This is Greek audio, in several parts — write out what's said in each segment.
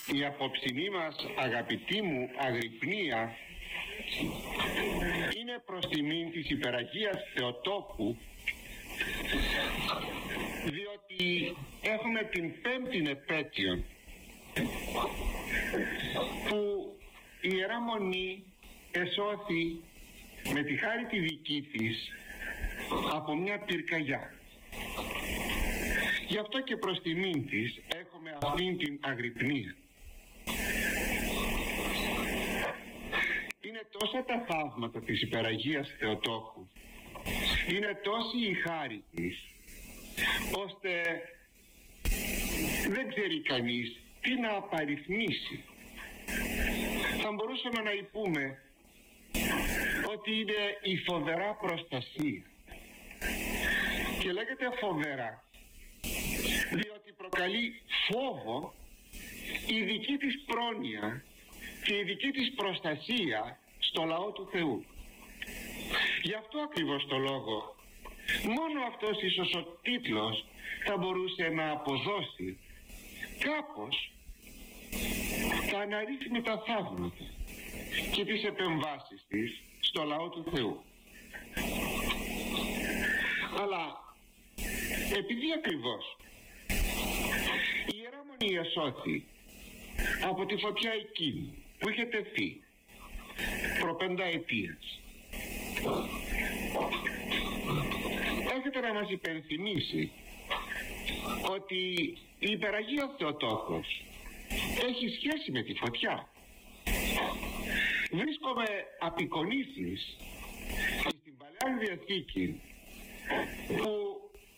Η απόψινή μας, αγαπητή μου Αγρυπνία, είναι προς τιμήν της Υπεραγίας Θεοτόκου, διότι έχουμε την 5η επέτειο που η Ιερά Μονή εσώθη με τη χάρη τη δική της από μια πυρκαγιά. Γι' αυτό και προς τιμήν της έχουμε αυτήν την Αγρυπνία. Είναι τόσα τα θαύματα της Υπεραγίας Θεοτόκου, είναι τόση η χάρη της, ώστε δεν ξέρει κανείς τι να απαριθμίσει. Θα μπορούσαμε να πούμε ότι είναι η φοβερά προστασία, και λέγεται φοβερά διότι προκαλεί φόβο η δική της πρόνοια και η δική της προστασία στο λαό του Θεού. Γι' αυτό ακριβώς το λόγο μόνο αυτός ίσως ο τίτλος θα μπορούσε να αποδώσει κάπως τα αναρρύθμιτα θαύματα και τις επεμβάσεις της στο λαό του Θεού. Αλλά επειδή ακριβώς η Ιερά Μονή εσώθη από τη φωτιά εκείνη που είχε τεθεί προ 5 ετίας, έρχεται να μας υπενθυμίσει ότι η Υπεραγία Θεοτόκος έχει σχέση με τη φωτιά. Βρίσκομαι απεικονίσεις στην Παλαιά Διαθήκη που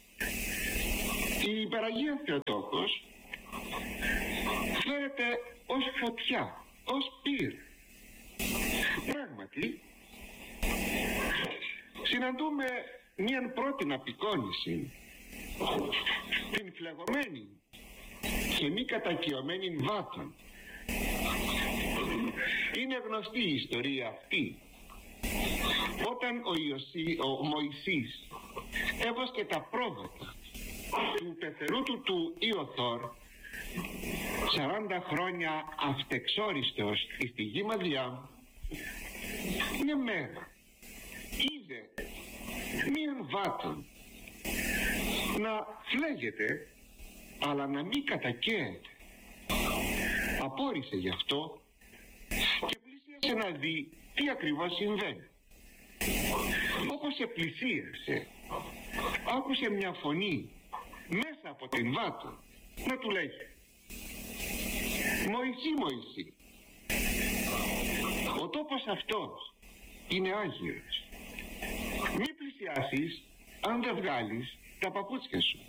η Υπεραγία Θεοτόκος φέρεται ως φωτιά, ως πυρ. Πράγματι συναντούμε μίαν πρώτη απεικόνηση, την φλεγωμένη και μη κατακυωμένη βάτων. Είναι γνωστή η ιστορία αυτή. Όταν ο Μωυσής έβοσκε τα πρόβατα του πεθερού του Ιωθόρ 40 χρόνια αυτεξόριστος στη γη Μαδιάμ, μια μέρα είδε μίαν βάτον να φλέγεται αλλά να μην κατακαίεται. Απόρρισε γι' αυτό και πλησίασε να δει τι ακριβώς συμβαίνει. Όπως επλησίασε, άκουσε μια φωνή μέσα από την βάτο να του λέγει: Μωυσή, Μωυσή, ο τόπος αυτός είναι άγιος. Μη πλησιάσεις αν δεν βγάλεις τα παπούτσια σου.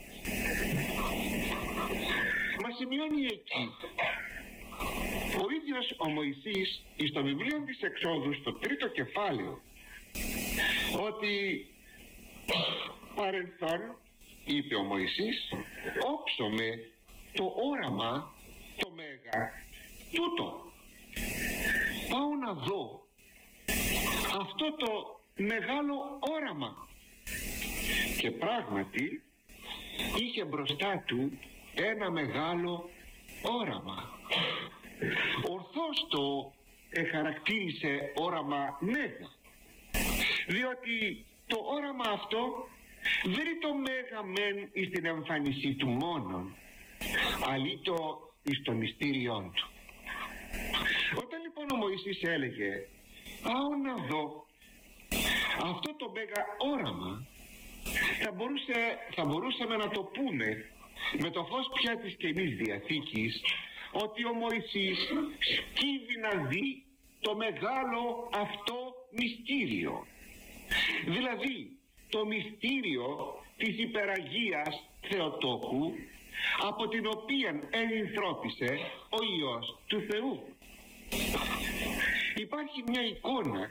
Μας σημειώνει εκεί ο ίδιος ο Μωυσής στο βιβλίο της Εξόδου στο 3ο κεφάλαιο ότι παρελθόν, είπε ο Μωυσής, όψομαι το όραμα το μέγα τούτο. Πάω να δω αυτό το μεγάλο όραμα. Και πράγματι είχε μπροστά του ένα μεγάλο όραμα. Ορθώς το χαρακτήρισε όραμα μέγα, διότι το όραμα αυτό δεν είναι το μέγα μεν στην εμφάνισή του μόνον, αλήτω εις το μυστήριόν του. Όταν λοιπόν ο Μωυσής έλεγε πάω να δω αυτό το μέγα όραμα, θα μπορούσαμε να το πούμε με το φως πια της Καινής Διαθήκης ότι ο Μωυσής σκύβει να δει το μεγάλο αυτό μυστήριο, δηλαδή το μυστήριο της Υπεραγίας Θεοτόκου, από την οποία ενυνθρώπισε ο Υιός του Θεού. Υπάρχει μια εικόνα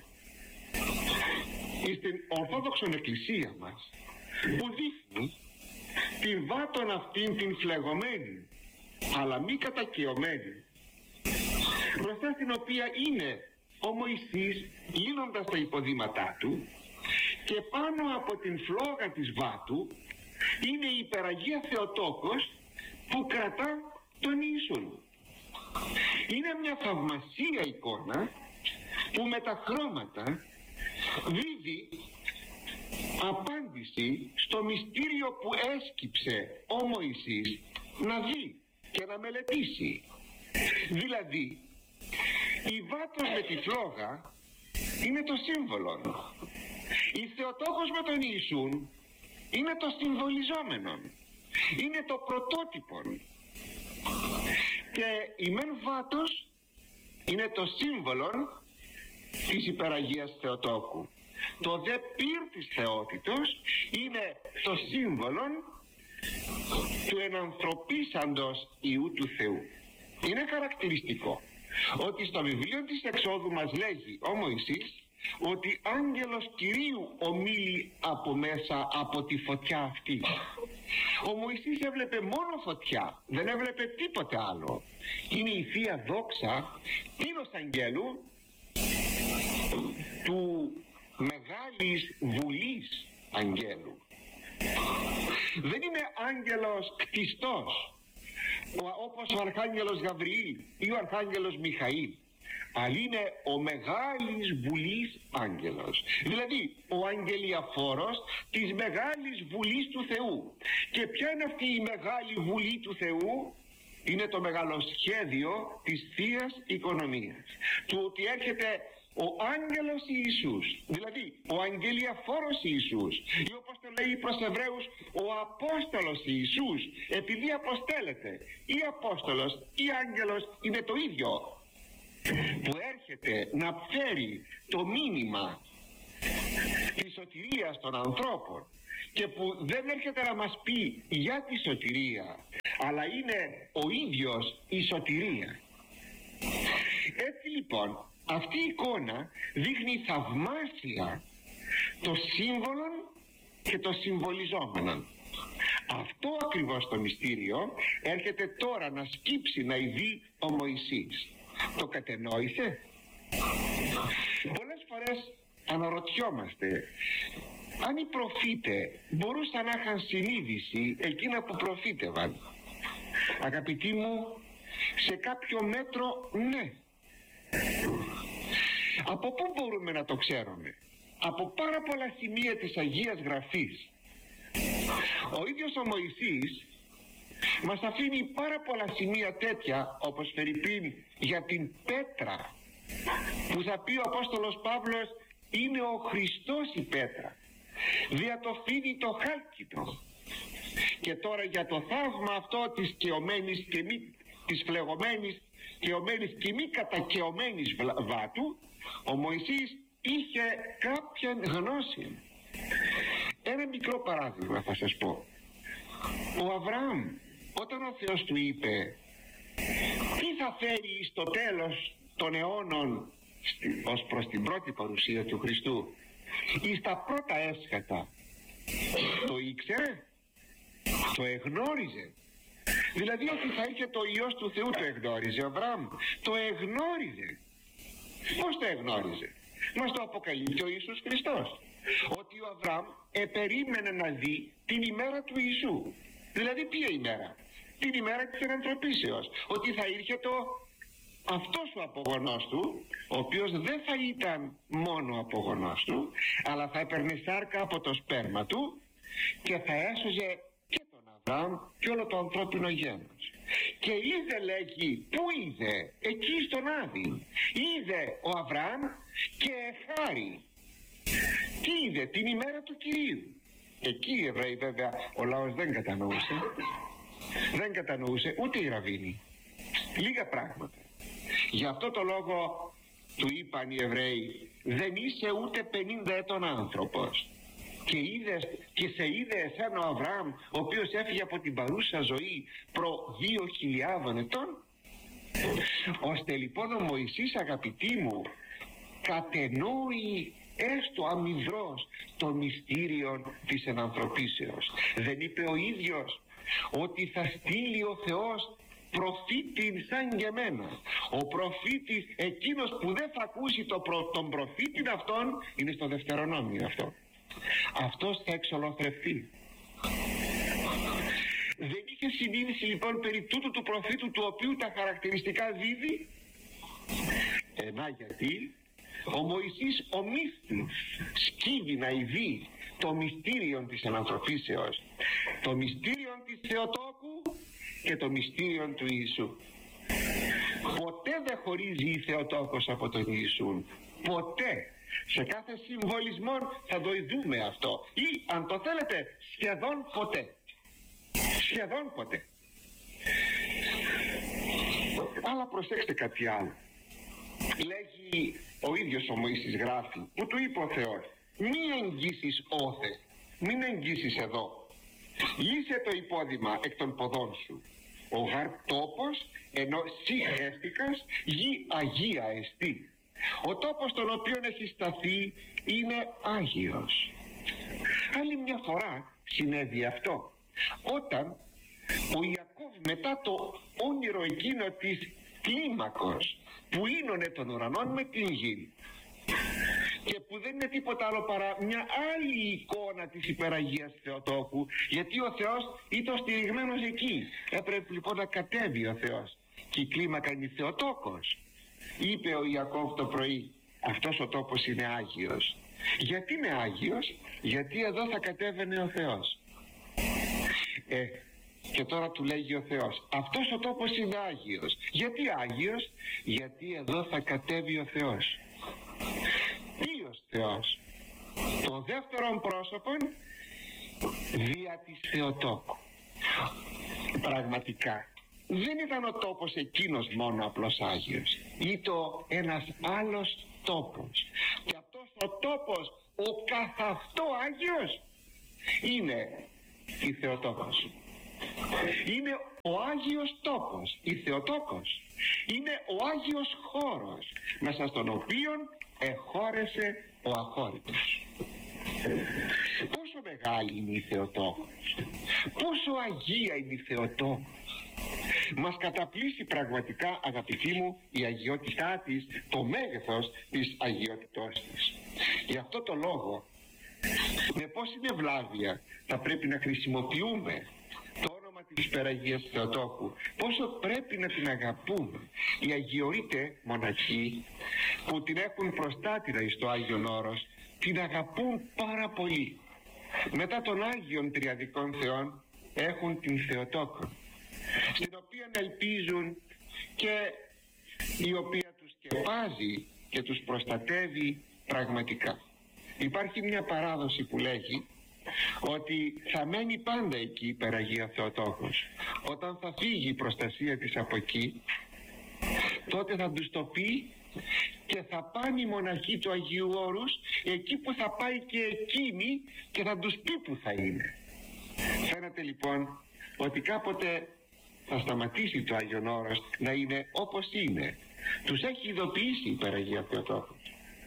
στην Ορθόδοξον Εκκλησία μας που δείχνει την βάτον αυτήν την φλεγωμένη αλλά μη κατακυωμένη, μπροστά στην οποία είναι ο Μωυσής λύνοντας τα υποδήματά του, και πάνω από την φλόγα της βάτου είναι η Υπεραγία Θεοτόκος που κρατά τον Ιησούν. Είναι μια θαυμασία εικόνα που με τα χρώματα δίδει απάντηση στο μυστήριο που έσκυψε ο Μωυσής να δει και να μελετήσει. Δηλαδή, η βάτος με τη φλόγα είναι το σύμβολο, η Θεοτόκος με τον Ιησούν είναι το συμβολιζόμενο, είναι το πρωτότυπο, και η μεν βάτος είναι το σύμβολο της υπεραγίας Θεοτόκου. Το δε πυρ της θεότητος είναι το σύμβολο του ενανθρωπίσαντος Υιού του Θεού. Είναι χαρακτηριστικό ότι στο βιβλίο της Εξόδου μας λέγει ο Μωυσής ότι άγγελος Κυρίου ομίλει από μέσα από τη φωτιά αυτή. Ο Μωυσής έβλεπε μόνο φωτιά, δεν έβλεπε τίποτε άλλο. Είναι η Θεία Δόξα τίνος αγγέλου του Μεγάλης Βουλής Αγγέλου. Δεν είναι άγγελος κτιστός όπως ο Αρχάγγελος Γαβριήλ ή ο Αρχάγγελος Μιχαήλ, αλλά είναι ο Μεγάλης Βουλής Άγγελος, δηλαδή ο αγγελιαφόρος της Μεγάλης Βουλής του Θεού. Και ποια είναι αυτή η Μεγάλη Βουλή του Θεού? Είναι το μεγάλο σχέδιο της Θείας Οικονομίας, του ότι έρχεται ο άγγελος Ιησούς, δηλαδή ο αγγελιαφόρος Ιησούς, ή όπως το λέει προς Εβραίους ο Απόστολος Ιησούς, επειδή αποστέλλεται. Ή Απόστολος ή άγγελος είναι το ίδιο, που έρχεται να φέρει το μήνυμα της σωτηρίας των ανθρώπων και που δεν έρχεται να μας πει για τη σωτηρία, αλλά είναι ο ίδιος η σωτηρία. Έτσι λοιπόν αυτή η εικόνα δείχνει θαυμάσια το σύμβολο και το συμβολιζόμενο. Αυτό ακριβώς το μυστήριο έρχεται τώρα να σκύψει, να ειδεί ο Μωυσής. Το κατενόησε? Πολλές φορές αναρωτιόμαστε αν οι προφήτες μπορούσαν να είχαν συνείδηση εκείνα που προφήτευαν. Αγαπητοί μου, σε κάποιο μέτρο ναι. Από πού μπορούμε να το ξέρουμε? Από πάρα πολλά σημεία της Αγίας Γραφής. Ο ίδιος ο Μωυσής μας αφήνει πάρα πολλά σημεία τέτοια, όπως φερειπίν για την πέτρα, που θα πει ο Απόστολος Παύλος είναι ο Χριστός η πέτρα, δια το φίδι το χάλκητο. Και τώρα για το θαύμα αυτό της κεωμένης και μη, της φλεγωμένης κεωμένης και μη κατακεωμένης βάτου, ο Μωυσής είχε κάποια γνώση. Ένα μικρό παράδειγμα θα σας πω. Ο Αβραάμ, όταν ο Θεός του είπε τι θα φέρει στο τέλος των αιώνων ως προς την πρώτη παρουσία του Χριστού ή στα πρώτα έσχατα, το ήξερε, το εγνώριζε. Δηλαδή ότι θα είχε το Υιός του Θεού, το εγνώριζε ο Αβραάμ, το εγνώριζε. Πώς το εγνώριζε? Μας το αποκαλύπτει ο Ιησούς Χριστός, ότι ο Αβραάμ επερίμενε να δει την ημέρα του Ιησού. Δηλαδή ποια ημέρα? Την ημέρα της ενανθρωπίσεως, ότι θα ήρχεται αυτός ο απογονός του, ο οποίος δεν θα ήταν μόνο απογονός του, αλλά θα έπαιρνε σάρκα από το σπέρμα του και θα έσωζε και τον Αβραάμ και όλο το ανθρώπινο γένος. Και είδε, λέγει, πού είδε? Εκεί στον Άδη είδε ο Αβραάμ και εχάρη. Τι είδε? Την ημέρα του Κυρίου. Εκεί οι Εβραίοι, βέβαια, ο λαός δεν κατανοούσε, δεν κατανοούσε ούτε οι Ραβίνοι, λίγα πράγματα. Γι' αυτό το λόγο του είπαν οι Εβραίοι, δεν είσαι ούτε 50 ετών άνθρωπος και σε είδε εσένα ο Αβραάμ, ο οποίος έφυγε από την παρούσα ζωή προ 2.000 ετών? Ώστε λοιπόν ο Μωυσής, αγαπητοί μου, κατενόει έστω αμυδρός το μυστήριο της ενανθρωπίσεως. Δεν είπε ο ίδιος ότι θα στείλει ο Θεός προφήτην σαν και εμένα? Ο προφήτης, εκείνος που δεν θα ακούσει τον προφήτην αυτόν, είναι στο Δευτερονόμιο αυτό. Αυτός θα εξολοθρευτεί. Δεν είχε συνείδηση λοιπόν περί τούτου του προφήτου, του οποίου τα χαρακτηριστικά δίδει? Να γιατί ο Μωυσής ομίστη σκύβει να ειδεί το μυστήριο της ενανθρωπίσεως, το μυστήριο της Θεοτόκου και το μυστήριο του Ιησού. Ποτέ δεν χωρίζει η Θεοτόκος από τον Ιησούν, ποτέ. Σε κάθε συμβολισμό θα το ειδούμε αυτό, ή αν το θέλετε σχεδόν ποτέ. Σχεδόν ποτέ. Αλλά προσέξτε κάτι άλλο. Λέγει ο ίδιος ο Μωυσής, γράφει, που του είπε ο Θεός, μη εγγύσεις όθε, μην εγγύσεις εδώ, λύσε το υπόδημα εκ των ποδών σου. Ο γαρ τόπος ενώ συγχέστηκας γη αγία εστί. Ο τόπος τον οποίον έχει σταθεί είναι Άγιος. Άλλη μια φορά συνέβη αυτό, όταν ο Ιακώβ μετά το όνειρο εκείνο της κλίμακος που ίνωνε των ουρανών με την γη και που δεν είναι τίποτα άλλο παρά μια άλλη εικόνα της υπεραγίας Θεοτόκου, γιατί ο Θεός ήταν στηριγμένος εκεί. Έπρεπε λοιπόν να κατέβει ο Θεός και η κλίμακα είναι Θεοτόκος. Είπε ο Ιακώβ το πρωί, αυτός ο τόπος είναι Άγιος. Γιατί είναι Άγιος? Γιατί εδώ θα κατέβαινε ο Θεός. Και τώρα του λέγει ο Θεός, αυτός ο τόπος είναι Άγιος. Γιατί Άγιος? Γιατί εδώ θα κατέβει ο Θεός. Ποιος Θεός? Το δεύτερον πρόσωπον δια της Θεοτόκου. Πραγματικά δεν ήταν ο τόπος εκείνος μόνο απλώς Άγιος, ήταν ένας άλλος τόπος, και αυτός ο τόπος ο καθ' αυτό Άγιος είναι η Θεοτόκος. Είναι ο Άγιος τόπος, η Θεοτόκος. Είναι ο Άγιος χώρος μέσα στον οποίο εχώρεσε ο αχώρητος. Πόσο μεγάλη είναι η Θεοτόκος, πόσο αγία είναι η Θεοτόκος. Μας καταπλήσει πραγματικά, αγαπητοί μου, η αγιότητά της, το μέγεθος της αγιότητός της. Γι' αυτό το λόγο, με πόση ευλάβεια θα πρέπει να χρησιμοποιούμε το όνομα της υπεραγίας Θεοτόκου, πόσο πρέπει να την αγαπούμε. Οι αγιορείτε μοναχοί που την έχουν προστάτηρα εις το Άγιον Όρος την αγαπούν πάρα πολύ. Μετά των Άγιων Τριαδικών Θεών έχουν την Θεοτόκο, στην οποία ελπίζουν και η οποία τους σκεπάζει και τους προστατεύει πραγματικά. Υπάρχει μια παράδοση που λέγει ότι θα μένει πάντα εκεί η υπεραγία Θεοτόκος. Όταν θα φύγει η προστασία της από εκεί, τότε θα τους το πει και θα πάνε οι μοναχοί του Αγίου Όρους εκεί που θα πάει και εκείνη και θα τους πει που θα είναι. Φαίνεται λοιπόν ότι κάποτε θα σταματήσει το Άγιον Όρος να είναι όπως είναι. Τους έχει ειδοποιήσει η υπεραγία Θεοτόκος.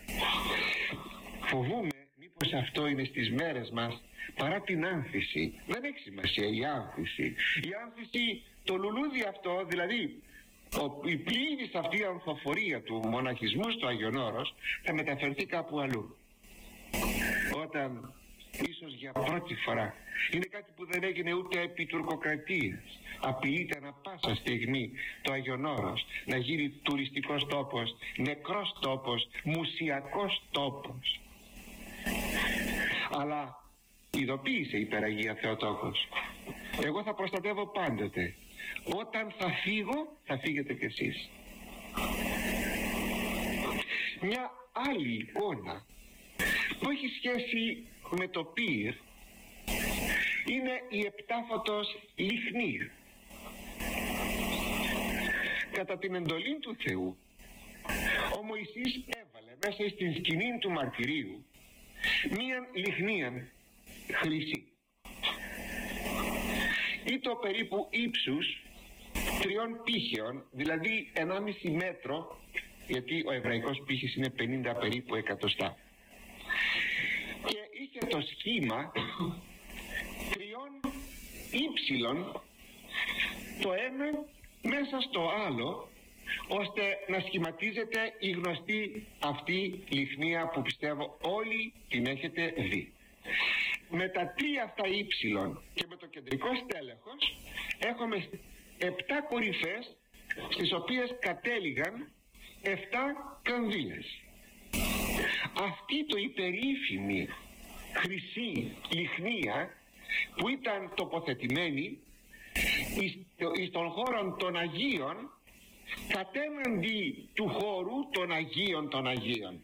Φοβούμαι μήπως αυτό είναι στις μέρες μας παρά την άνθηση. Δεν έχει σημασία η άνθηση. Η άνθηση, το λουλούδι αυτό, δηλαδή η πλήρης αυτή η ανθοφορία του μοναχισμού στο Άγιον Όρος θα μεταφερθεί κάπου αλλού. Όταν ίσως για πρώτη φορά, είναι κάτι που δεν έγινε ούτε επί τουρκοκρατίας, απειλείται ανα πάσα στιγμή το Άγιον Όρος να γίνει τουριστικός τόπος, νεκρός τόπος, μουσιακός τόπος. Αλλά ειδοποίησε η υπεραγία Θεοτόκος, εγώ θα προστατεύω πάντοτε. Όταν θα φύγω, θα φύγετε κι εσείς. Μια άλλη εικόνα που έχει σχέση με το πύρ είναι η επτάφωτος λιχνία. Κατά την εντολή του Θεού, ο Μωυσής έβαλε μέσα στην σκηνή του μαρτυρίου μία λιχνία χρυσή. Ήτο περίπου ύψους 3 πύχεων, δηλαδή 1,5 μέτρο, γιατί ο εβραϊκός πύχης είναι 50 περίπου εκατοστά, και είχε το σχήμα 3 ύψιλων το ένα μέσα στο άλλο, ώστε να σχηματίζεται η γνωστή αυτή λιχνία που πιστεύω όλοι την έχετε δει. Με τα 3 αυτά ύψιλον και με το κεντρικό στέλεχος έχουμε 7 κορυφές στις οποίες κατέληγαν 7 κανδύλες. Αυτή το υπερήφημη χρυσή λιχνία που ήταν τοποθετημένη στον χώρο των Αγίων κατέναντι του χώρου των Αγίων των Αγίων.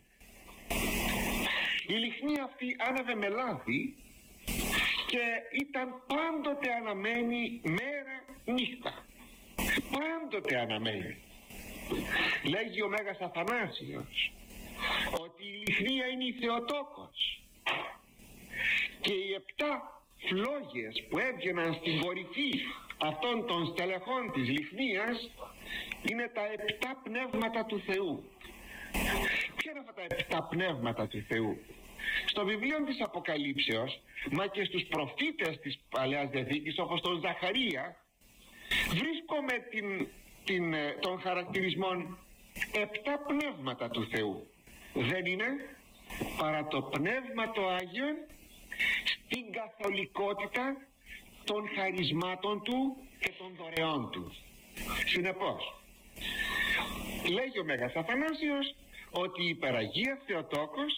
Η λιχνία αυτή άναβε με λάδι και ήταν πάντοτε αναμένη μέρα νύχτα. Πάντοτε αναμένη. Λέγει ο Μέγας Αθανάσιος ότι η λιχνία είναι η Θεοτόκος και οι 7 φλόγες που έβγαιναν στην κορυφή αυτών των στελεχών της λιχνίας είναι τα 7 πνεύματα του Θεού. Ποια είναι αυτά τα 7 πνεύματα του Θεού? Στο βιβλίο της Αποκαλύψεως, μα και στους προφήτες της Παλαιάς Διαθήκης όπως τον Ζαχαρία, βρίσκουμε τον χαρακτηρισμό 7 πνεύματα του Θεού. Δεν είναι παρά το πνεύμα το Άγιον στην καθολικότητα των χαρισμάτων του και των δωρεών του. Συνεπώς, λέγει ο Μέγας Αθανάσιος ότι η υπεραγία Θεοτόκος